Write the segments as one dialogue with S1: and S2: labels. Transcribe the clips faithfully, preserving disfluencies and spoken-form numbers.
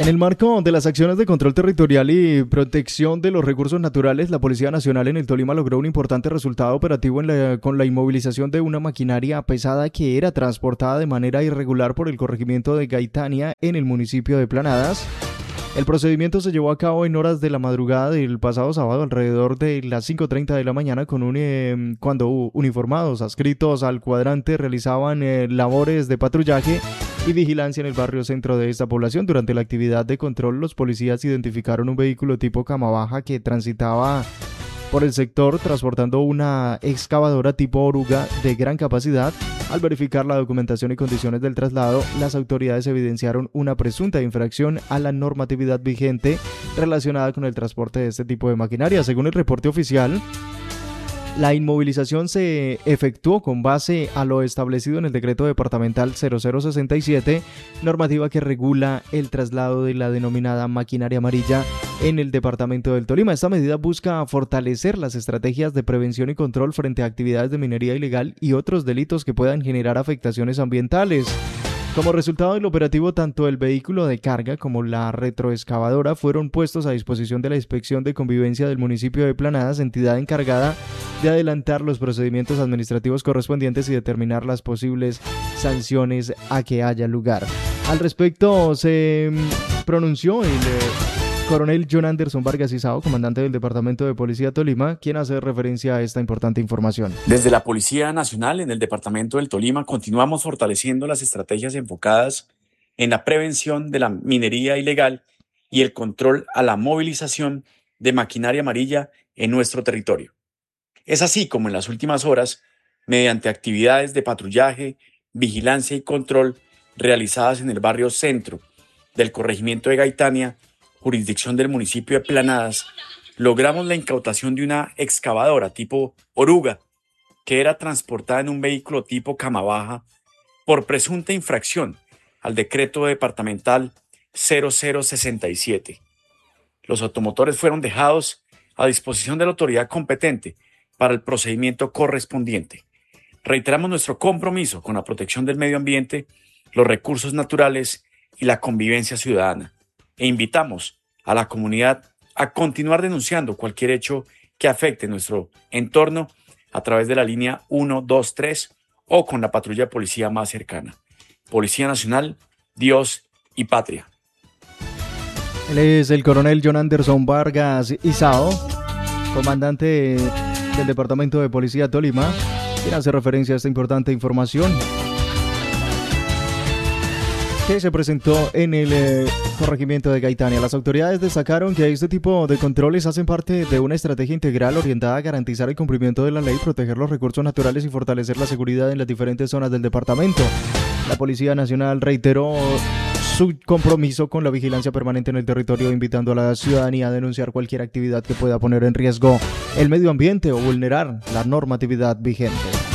S1: En el marco de las acciones de control territorial y protección de los recursos naturales, la Policía Nacional en el Tolima logró un importante resultado operativo en la, con la inmovilización de una maquinaria pesada que era transportada de manera irregular por el corregimiento de Gaitania en el municipio de Planadas. El procedimiento se llevó a cabo en horas de la madrugada del pasado sábado, alrededor de las cinco treinta de la mañana, con un, eh, cuando uniformados adscritos al cuadrante realizaban eh, labores de patrullaje y vigilancia en el barrio centro de esta población. Durante la actividad de control, los policías identificaron un vehículo tipo cama baja que transitaba por el sector transportando una excavadora tipo oruga de gran capacidad. Al verificar la documentación y condiciones del traslado, las autoridades evidenciaron una presunta infracción a la normatividad vigente relacionada con el transporte de este tipo de maquinaria. Según el reporte oficial, la inmovilización se efectuó con base a lo establecido en el decreto departamental cero cero sesenta y siete, normativa que regula el traslado de la denominada maquinaria amarilla en el departamento del Tolima. Esta medida busca fortalecer las estrategias de prevención y control frente a actividades de minería ilegal y otros delitos que puedan generar afectaciones ambientales. Como resultado del operativo, tanto el vehículo de carga como la retroexcavadora fueron puestos a disposición de la Inspección de Convivencia del municipio de Planadas, entidad encargada de adelantar los procedimientos administrativos correspondientes y determinar las posibles sanciones a que haya lugar. Al respecto, se pronunció el eh, coronel John Anderson Vargas Isao, comandante del Departamento de Policía Tolima, quien hace referencia a esta importante información.
S2: Desde la Policía Nacional en el Departamento del Tolima continuamos fortaleciendo las estrategias enfocadas en la prevención de la minería ilegal y el control a la movilización de maquinaria amarilla en nuestro territorio. Es así como en las últimas horas, mediante actividades de patrullaje, vigilancia y control realizadas en el barrio centro del corregimiento de Gaitania, jurisdicción del municipio de Planadas, logramos la incautación de una excavadora tipo oruga que era transportada en un vehículo tipo cama baja por presunta infracción al decreto departamental cero cero sesenta y siete. Los automotores fueron dejados a disposición de la autoridad competente para el procedimiento correspondiente. Reiteramos nuestro compromiso con la protección del medio ambiente, los recursos naturales y la convivencia ciudadana, e invitamos a la comunidad a continuar denunciando cualquier hecho que afecte nuestro entorno a través de la línea uno dos tres o con la patrulla de policía más cercana. Policía Nacional, Dios y Patria.
S1: Él es el coronel John Anderson Vargas Isao, comandante del Departamento de Policía Tolima, quien hace referencia a esta importante información que se presentó en el eh, corregimiento de Gaitania. Las autoridades destacaron que este tipo de controles hacen parte de una estrategia integral orientada a garantizar el cumplimiento de la ley, proteger los recursos naturales y fortalecer la seguridad en las diferentes zonas del departamento. La Policía Nacional reiteró su compromiso con la vigilancia permanente en el territorio, invitando a la ciudadanía a denunciar cualquier actividad que pueda poner en riesgo el medio ambiente o vulnerar la normatividad vigente.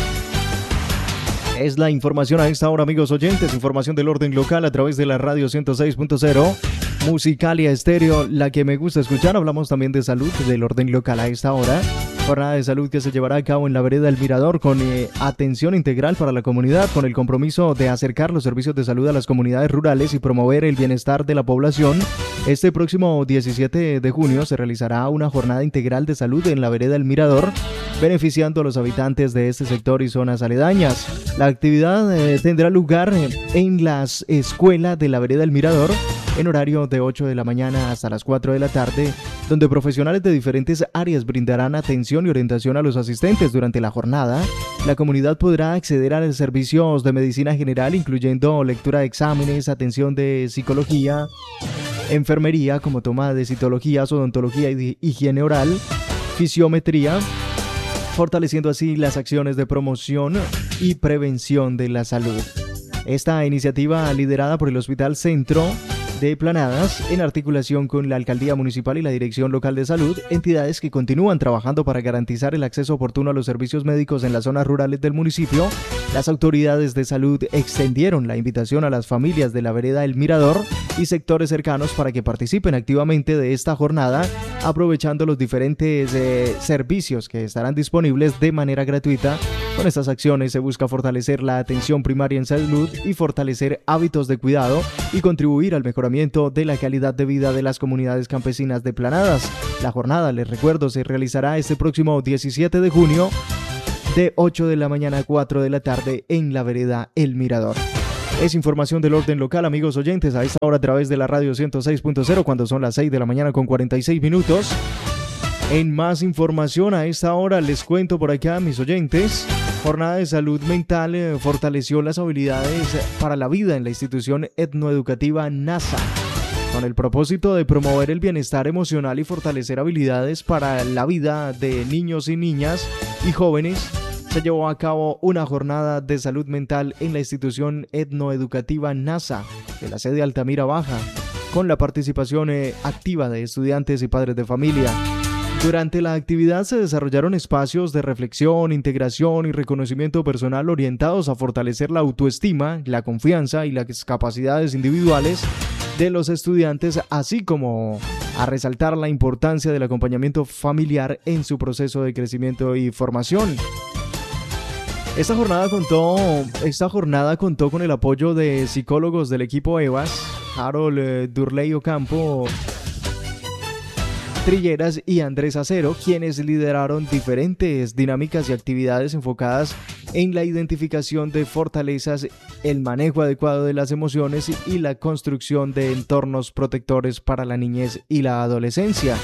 S1: Es la información a esta hora, amigos oyentes, información del orden local a través de la radio ciento seis punto cero, Musicalia Estéreo, la que me gusta escuchar. Hablamos también de salud, del orden local a esta hora. Jornada de salud que se llevará a cabo en la vereda El Mirador con eh, atención integral para la comunidad, con el compromiso de acercar los servicios de salud a las comunidades rurales y promover el bienestar de la población. Este próximo diecisiete de junio se realizará una jornada integral de salud en la vereda El Mirador, beneficiando a los habitantes de este sector y zonas aledañas. La actividad eh, tendrá lugar en las escuelas de la vereda El Mirador, en horario de ocho de la mañana hasta las cuatro de la tarde, donde profesionales de diferentes áreas brindarán atención y orientación a los asistentes. Durante la jornada, la comunidad podrá acceder a los servicios de medicina general, incluyendo lectura de exámenes, atención de psicología, enfermería como toma de citologías, odontología y higiene oral, fisiometría, fortaleciendo así las acciones de promoción y prevención de la salud. Esta iniciativa, liderada por el Hospital Centro de Planadas, en articulación con la Alcaldía Municipal y la Dirección Local de Salud, entidades que continúan trabajando para garantizar el acceso oportuno a los servicios médicos en las zonas rurales del municipio. Las autoridades de salud extendieron la invitación a las familias de la vereda El Mirador y sectores cercanos para que participen activamente de esta jornada, aprovechando los diferentes eh, servicios que estarán disponibles de manera gratuita. Con estas acciones se busca fortalecer la atención primaria en salud y fortalecer hábitos de cuidado y contribuir al mejoramiento de la calidad de vida de las comunidades campesinas de Planadas. La jornada, les recuerdo, se realizará este próximo diecisiete de junio de ocho de la mañana a cuatro de la tarde en la vereda El Mirador. Es información del orden local, amigos oyentes, a esta hora a través de la radio ciento seis punto cero, cuando son las seis de la mañana con cuarenta y seis minutos. En más información a esta hora les cuento por acá, mis oyentes, Jornada de Salud Mental eh, fortaleció las habilidades para la vida en la institución etnoeducativa NASA, con el propósito de promover el bienestar emocional y fortalecer habilidades para la vida de niños y niñas y jóvenes. Se llevó a cabo una jornada de salud mental en la institución etnoeducativa NASA de la sede Altamira Baja, con la participación eh, activa de estudiantes y padres de familia. Durante la actividad se desarrollaron espacios de reflexión, integración y reconocimiento personal orientados a fortalecer la autoestima, la confianza y las capacidades individuales de los estudiantes, así como a resaltar la importancia del acompañamiento familiar en su proceso de crecimiento y formación. Esta jornada contó, esta jornada contó con el apoyo de psicólogos del equipo E V A S, Harold eh, Durley Ocampo Trilleras y Andrés Acero, quienes lideraron diferentes dinámicas y actividades enfocadas en la identificación de fortalezas, el manejo adecuado de las emociones y la construcción de entornos protectores para la niñez y la adolescencia.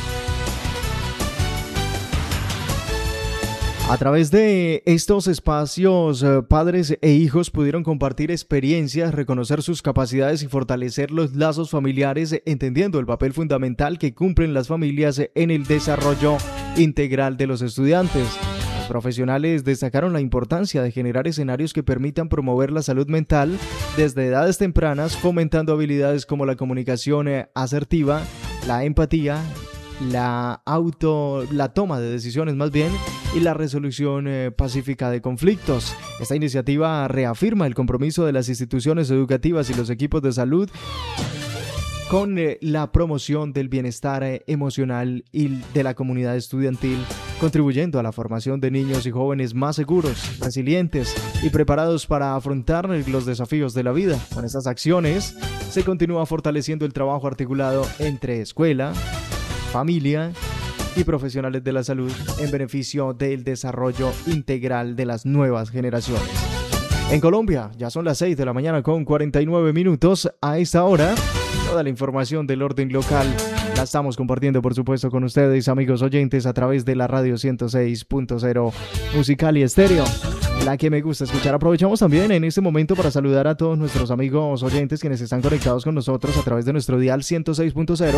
S1: A través de estos espacios, eh, padres e hijos pudieron compartir experiencias, reconocer sus capacidades y fortalecer los lazos familiares, entendiendo el papel fundamental que cumplen las familias en el desarrollo integral de los estudiantes. Los profesionales destacaron la importancia de generar escenarios que permitan promover la salud mental desde edades tempranas, fomentando habilidades como la comunicación eh, asertiva, la empatía, la auto, la toma de decisiones más bien, y la resolución eh, pacífica de conflictos. Esta iniciativa reafirma el compromiso de las instituciones educativas y los equipos de salud con eh, la promoción del bienestar eh, emocional y de la comunidad estudiantil, contribuyendo a la formación de niños y jóvenes más seguros, resilientes y preparados para afrontar los desafíos de la vida. Con estas acciones se continúa fortaleciendo el trabajo articulado entre escuela, familia y profesionales de la salud en beneficio del desarrollo integral de las nuevas generaciones. En Colombia ya son las seis de la mañana con cuarenta y nueve minutos. A esta hora, toda la información del orden local la estamos compartiendo, por supuesto, con ustedes, amigos oyentes, a través de la radio ciento seis punto cero Musical y Estéreo, la que me gusta escuchar. Aprovechamos también en este momento para saludar a todos nuestros amigos oyentes quienes están conectados con nosotros a través de nuestro dial ciento seis punto cero.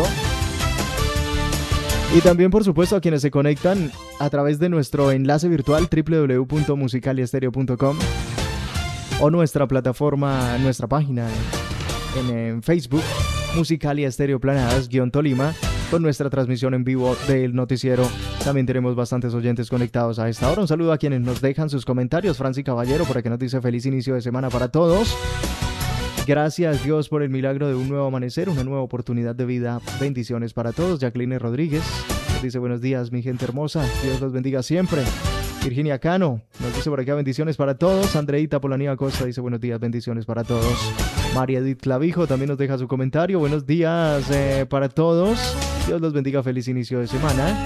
S1: Y también, por supuesto, a quienes se conectan a través de nuestro enlace virtual doble u doble u doble u punto musical y estéreo punto com o nuestra plataforma, nuestra página en, en Facebook, Musical y Estéreo Planadas guión Tolima, con nuestra transmisión en vivo del noticiero. También tenemos bastantes oyentes conectados a esta hora. Un saludo a quienes nos dejan sus comentarios. Franci Caballero, por aquí nos dice feliz inicio de semana para todos. Gracias Dios por el milagro de un nuevo amanecer, una nueva oportunidad de vida. Bendiciones para todos. Jacqueline Rodríguez nos dice buenos días, mi gente hermosa. Dios los bendiga siempre. Virginia Cano nos dice por acá bendiciones para todos. Andreita Polanía Costa dice buenos días, bendiciones para todos. María Edith Clavijo también nos deja su comentario. Buenos días eh, para todos. Dios los bendiga, feliz inicio de semana.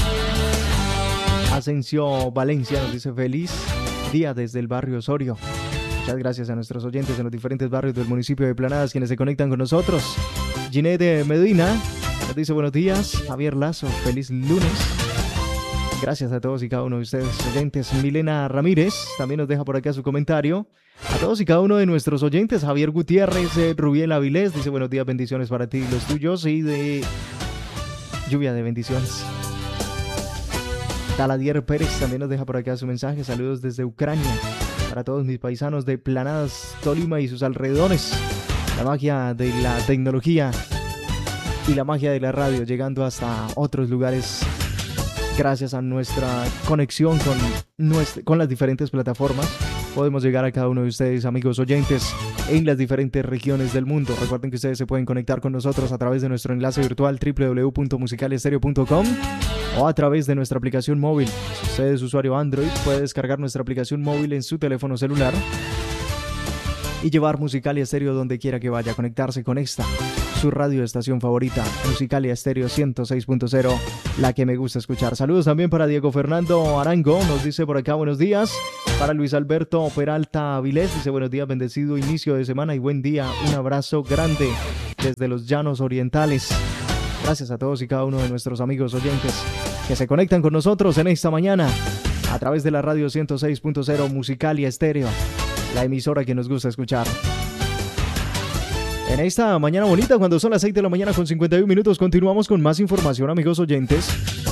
S1: Asensio Valencia nos dice feliz día desde el barrio Osorio. Muchas gracias a nuestros oyentes en los diferentes barrios del municipio de Planadas quienes se conectan con nosotros. Ginette Medina nos dice buenos días. Javier Lazo, feliz lunes. Gracias a todos y cada uno de ustedes oyentes. Milena Ramírez también nos deja por acá su comentario. A todos y cada uno de nuestros oyentes. Javier Gutiérrez, eh, Rubiel Avilés dice buenos días, bendiciones para ti y los tuyos, y de lluvia de bendiciones. Taladier Pérez también nos deja por acá su mensaje. Saludos desde Ucrania para todos mis paisanos de Planadas, Tolima y sus alrededores. La magia de la tecnología y la magia de la radio llegando hasta otros lugares gracias a nuestra conexión con, nuestra, con las diferentes plataformas. Podemos llegar a cada uno de ustedes, amigos oyentes. en las diferentes regiones del mundo. Recuerden que ustedes se pueden conectar con nosotros a través de nuestro enlace virtual doble u doble u doble u punto musicaliestereo punto com o a través de nuestra aplicación móvil. Si usted es usuario Android, puede descargar nuestra aplicación móvil en su teléfono celular y llevar Musicalia Estéreo donde quiera que vaya, conectarse con esta, su radio estación favorita, Musicalia Estéreo ciento seis punto cero, la que me gusta escuchar. Saludos también para Diego Fernando Arango, nos dice por acá buenos días. Para Luis Alberto Peralta Avilés, dice buenos días, bendecido inicio de semana y buen día. Un abrazo grande desde los Llanos Orientales. Gracias a todos y cada uno de nuestros amigos oyentes que se conectan con nosotros en esta mañana a través de la radio ciento seis punto cero Musicalia Estéreo, la emisora que nos gusta escuchar. En esta mañana bonita, cuando son las seis de la mañana con cincuenta y uno minutos, continuamos con más información, amigos oyentes.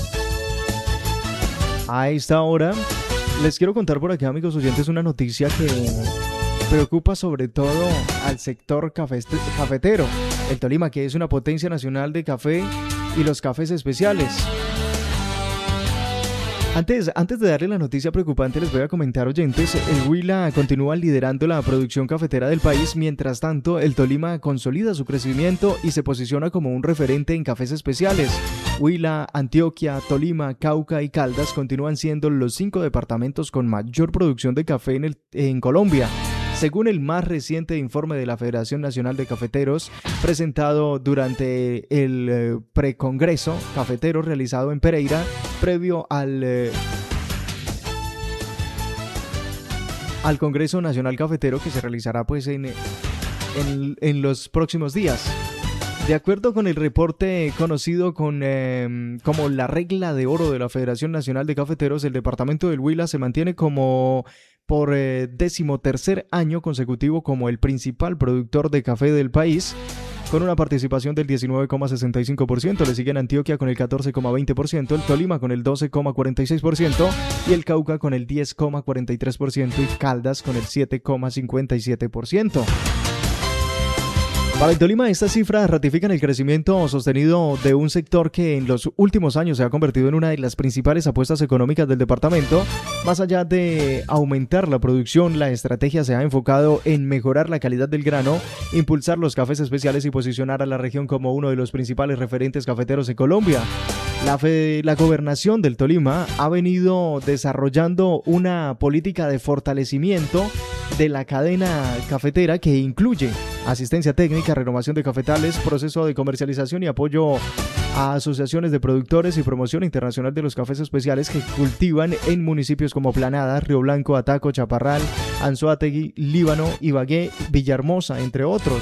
S1: A esta hora les quiero contar por acá, amigos oyentes, una noticia que preocupa sobre todo al sector cafetero. El Tolima, que es una potencia nacional de café y los cafés especiales. Antes, antes de darle la noticia preocupante, les voy a comentar, oyentes, el Huila continúa liderando la producción cafetera del país. Mientras tanto, el Tolima consolida su crecimiento y se posiciona como un referente en cafés especiales. Huila, Antioquia, Tolima, Cauca y Caldas continúan siendo los cinco departamentos con mayor producción de café en, el, en Colombia, según el más reciente informe de la Federación Nacional de Cafeteros, presentado durante el eh, precongreso cafetero realizado en Pereira, previo al, eh, al Congreso Nacional Cafetero que se realizará pues en, en, en los próximos días. De acuerdo con el reporte conocido con, eh, como la regla de oro de la Federación Nacional de Cafeteros, el departamento del Huila se mantiene como por eh, decimotercer año consecutivo como el principal productor de café del país, con una participación del diecinueve coma sesenta y cinco por ciento. Le siguen Antioquia con el catorce coma veinte por ciento, el Tolima con el doce coma cuarenta y seis por ciento y el Cauca con el diez coma cuarenta y tres por ciento y Caldas con el siete coma cincuenta y siete por ciento. Para el Tolima, estas cifras ratifican el crecimiento sostenido de un sector que en los últimos años se ha convertido en una de las principales apuestas económicas del departamento. Más allá de aumentar la producción, la estrategia se ha enfocado en mejorar la calidad del grano, impulsar los cafés especiales y posicionar a la región como uno de los principales referentes cafeteros en Colombia. La, fe, la gobernación del Tolima ha venido desarrollando una política de fortalecimiento de la cadena cafetera que incluye asistencia técnica, renovación de cafetales, proceso de comercialización y apoyo a asociaciones de productores y promoción internacional de los cafés especiales que cultivan en municipios como Planada, Río Blanco, Ataco, Chaparral, Anzoátegui, Líbano, Ibagué, Villahermosa, entre otros.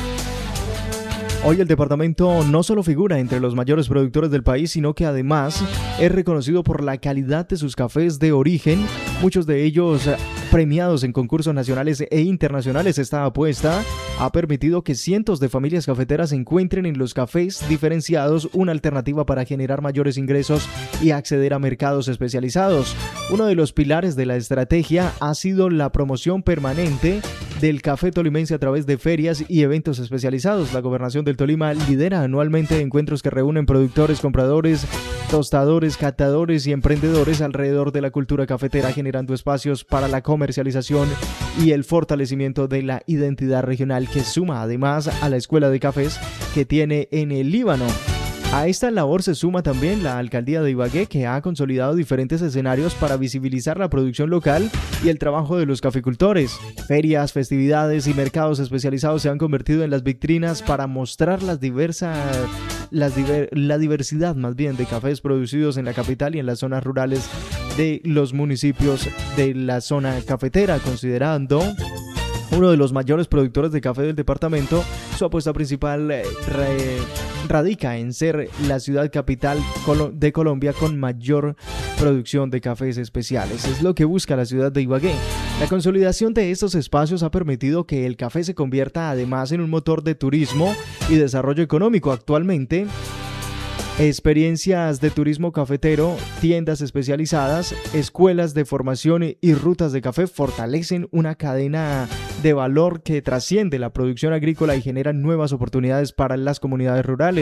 S1: Hoy el departamento no solo figura entre los mayores productores del país, sino que además es reconocido por la calidad de sus cafés de origen, muchos de ellos premiados en concursos nacionales e internacionales. Esta apuesta ha permitido que cientos de familias cafeteras encuentren en los cafés diferenciados una alternativa para generar mayores ingresos y acceder a mercados especializados. Uno de los pilares de la estrategia ha sido la promoción permanente del café tolimense a través de ferias y eventos especializados. La gobernación del Tolima lidera anualmente encuentros que reúnen productores, compradores, tostadores, catadores y emprendedores alrededor de la cultura cafetera, generando espacios para la comercialización y el fortalecimiento de la identidad regional, que suma además a la escuela de cafés que tiene en el Líbano. A esta labor se suma también la alcaldía de Ibagué, que ha consolidado diferentes escenarios para visibilizar la producción local y el trabajo de los caficultores. Ferias, festividades y mercados especializados se han convertido en las vitrinas para mostrar las diversas, las diver, la diversidad más bien de cafés producidos en la capital y en las zonas rurales de los municipios de la zona cafetera, considerando uno de los mayores productores de café del departamento. Su apuesta principal eh, re, radica en ser la ciudad capital de Colombia con mayor producción de cafés especiales. Es lo que busca la ciudad de Ibagué. La consolidación de estos espacios ha permitido que el café se convierta además en un motor de turismo y desarrollo económico. Actualmente, experiencias de turismo cafetero, tiendas especializadas, escuelas de formación y rutas de café fortalecen una cadena de valor que trasciende la producción agrícola y generan nuevas oportunidades para las comunidades rurales.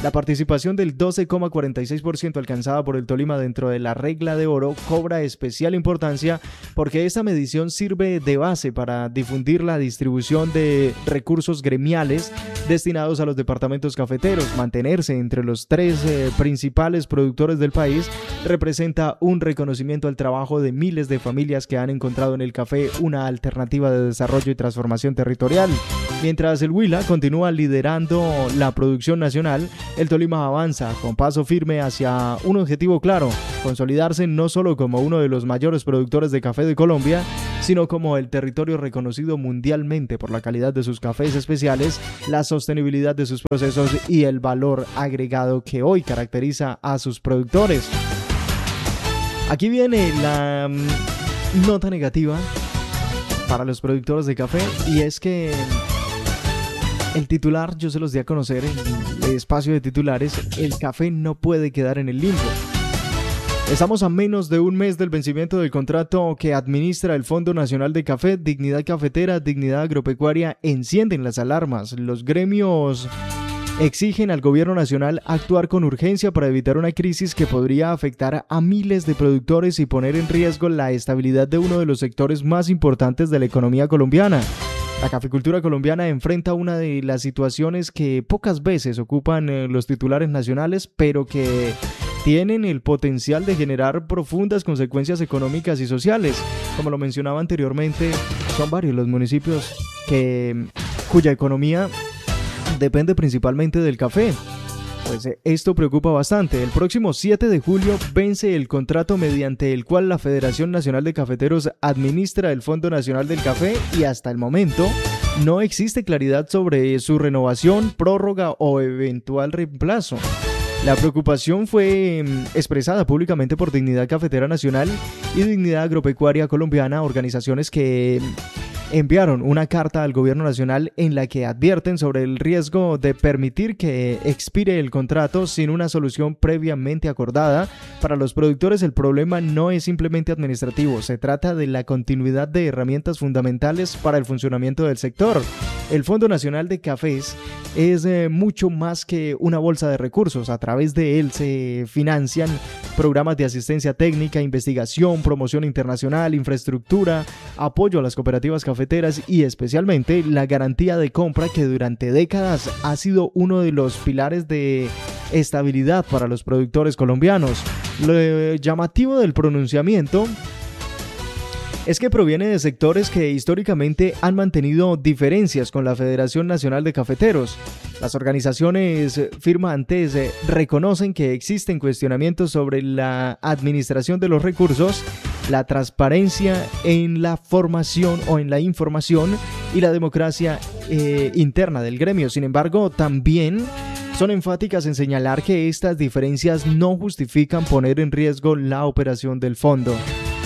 S1: La participación del doce coma cuarenta y seis por ciento alcanzada por el Tolima dentro de la regla de oro cobra especial importancia porque esta medición sirve de base para difundir la distribución de recursos gremiales destinados a los departamentos cafeteros. Mantenerse entre los tres eh, principales productores del país representa un reconocimiento al trabajo de miles de familias que han encontrado en el café una alternativa de desarrollo y transformación territorial. Mientras el Huila continúa liderando la producción nacional, el Tolima avanza con paso firme hacia un objetivo claro: consolidarse no solo como uno de los mayores productores de café de Colombia, sino como el territorio reconocido mundialmente por la calidad de sus cafés especiales, la sostenibilidad de sus procesos y el valor agregado que hoy caracteriza a sus productores. Aquí viene la mm, nota negativa para los productores de café, y es que el titular, yo se los di a conocer en el espacio de titulares: el café no puede quedar en el limbo. Estamos a menos de un mes del vencimiento del contrato que administra el Fondo Nacional de Café. Dignidad Cafetera, Dignidad Agropecuaria encienden las alarmas. Los gremios exigen al gobierno nacional actuar con urgencia para evitar una crisis que podría afectar a miles de productores y poner en riesgo la estabilidad de uno de los sectores más importantes de la economía colombiana. La caficultura colombiana enfrenta una de las situaciones que pocas veces ocupan eh, los titulares nacionales, pero que tienen el potencial de generar profundas consecuencias económicas y sociales. Como lo mencionaba anteriormente, son varios los municipios que, cuya economía depende principalmente del café. Pues esto preocupa bastante. El próximo siete de julio vence el contrato mediante el cual la Federación Nacional de Cafeteros administra el Fondo Nacional del Café, y hasta el momento no existe claridad sobre su renovación, prórroga o eventual reemplazo. La preocupación fue expresada públicamente por Dignidad Cafetera Nacional y Dignidad Agropecuaria Colombiana, organizaciones que enviaron una carta al gobierno nacional en la que advierten sobre el riesgo de permitir que expire el contrato sin una solución previamente acordada. Para los productores, el problema no es simplemente administrativo, se trata de la continuidad de herramientas fundamentales para el funcionamiento del sector. El Fondo Nacional de Cafés es eh, mucho más que una bolsa de recursos. A través de él se financian programas de asistencia técnica, investigación, promoción internacional, infraestructura, apoyo a las cooperativas cafeteras y especialmente la garantía de compra, que durante décadas ha sido uno de los pilares de estabilidad para los productores colombianos. Lo llamativo del pronunciamiento es que proviene de sectores que históricamente han mantenido diferencias con la Federación Nacional de Cafeteros. Las organizaciones firmantes reconocen que existen cuestionamientos sobre la administración de los recursos, la transparencia en la formación o en la información y la democracia eh, interna del gremio. Sin embargo, también son enfáticas en señalar que estas diferencias no justifican poner en riesgo la operación del fondo.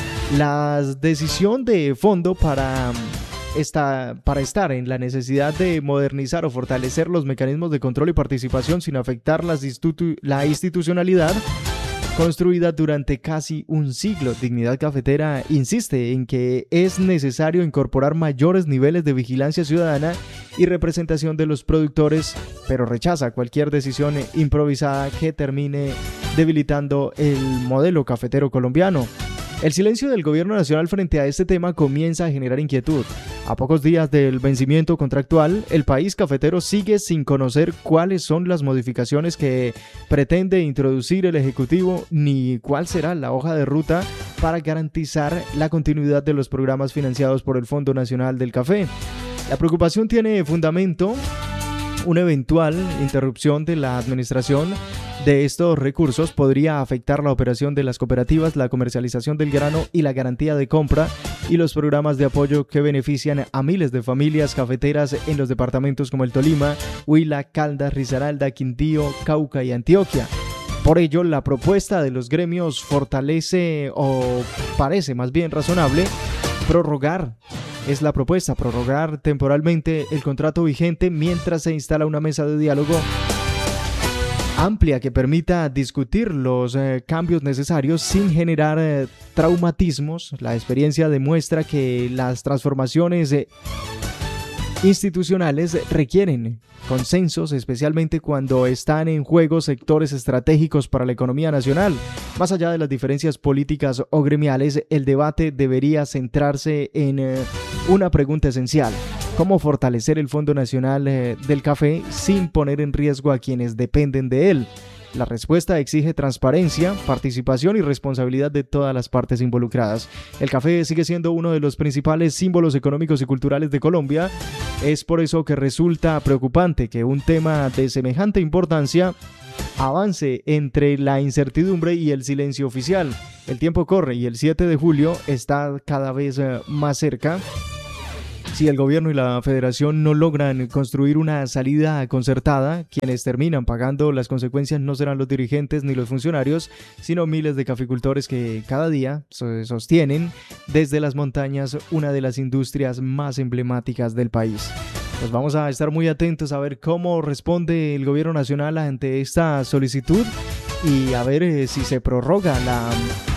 S1: La decisión de fondo para, esta, para estar en la necesidad de modernizar o fortalecer los mecanismos de control y participación sin afectar las institu- la institucionalidad construida durante casi un siglo. Dignidad Cafetera insiste en que es necesario incorporar mayores niveles de vigilancia ciudadana y representación de los productores, pero rechaza cualquier decisión improvisada que termine debilitando el modelo cafetero colombiano. El silencio del gobierno nacional frente a este tema comienza a generar inquietud. A pocos días del vencimiento contractual, el país cafetero sigue sin conocer cuáles son las modificaciones que pretende introducir el Ejecutivo ni cuál será la hoja de ruta para garantizar la continuidad de los programas financiados por el Fondo Nacional del Café. La preocupación tiene fundamento. Una eventual interrupción de la administración de estos recursos podría afectar la operación de las cooperativas, la comercialización del grano y la garantía de compra y los programas de apoyo que benefician a miles de familias cafeteras en los departamentos como el Tolima, Huila, Caldas, Risaralda, Quindío, Cauca y Antioquia. Por ello, la propuesta de los gremios fortalece o parece más bien razonable prorrogar. Es la propuesta, prorrogar temporalmente el contrato vigente mientras se instala una mesa de diálogo amplia que permita discutir los eh, cambios necesarios sin generar eh, traumatismos. La experiencia demuestra que las transformaciones eh, institucionales requieren consensos, especialmente cuando están en juego sectores estratégicos para la economía nacional. Más allá de las diferencias políticas o gremiales, el debate debería centrarse en eh, una pregunta esencial: ¿cómo fortalecer el Fondo Nacional eh, del Café sin poner en riesgo a quienes dependen de él? La respuesta exige transparencia, participación y responsabilidad de todas las partes involucradas. El café sigue siendo uno de los principales símbolos económicos y culturales de Colombia. Es por eso que resulta preocupante que un tema de semejante importancia avance entre la incertidumbre y el silencio oficial. El tiempo corre y el siete de julio está cada vez más cerca. Si el gobierno y la federación no logran construir una salida concertada, quienes terminan pagando las consecuencias no serán los dirigentes ni los funcionarios, sino miles de caficultores que cada día sostienen desde las montañas una de las industrias más emblemáticas del país. Pues vamos a estar muy atentos a ver cómo responde el gobierno nacional ante esta solicitud y a ver eh, si se prorroga la